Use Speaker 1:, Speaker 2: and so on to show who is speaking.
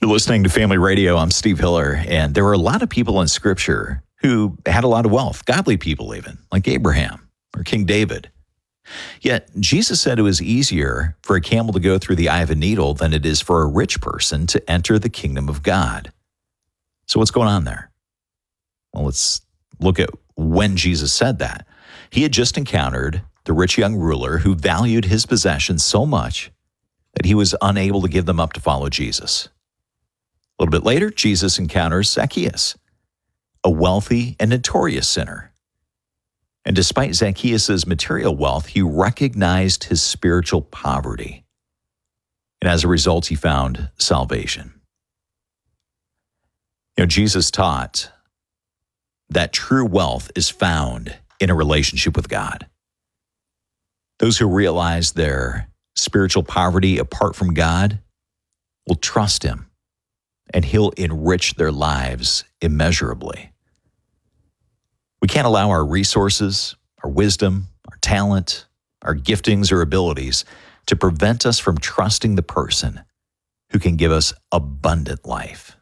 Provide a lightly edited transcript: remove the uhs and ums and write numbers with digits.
Speaker 1: You're listening to Family Radio. I'm Steve Hiller, and there were a lot of people in Scripture who had a lot of wealth, godly people even, like Abraham or King David. Yet Jesus said it was easier for a camel to go through the eye of a needle than it is for a rich person to enter the kingdom of God. So what's going on there? Well, let's look at when Jesus said that. He had just encountered the rich young ruler who valued his possessions so much that he was unable to give them up to follow Jesus. A little bit later, Jesus encounters Zacchaeus, a wealthy and notorious sinner. And despite Zacchaeus' material wealth, he recognized his spiritual poverty. And as a result, he found salvation. Jesus taught that true wealth is found in a relationship with God. Those who realize their spiritual poverty apart from God will trust Him, and He'll enrich their lives immeasurably. We can't allow our resources, our wisdom, our talent, our giftings or abilities to prevent us from trusting the person who can give us abundant life.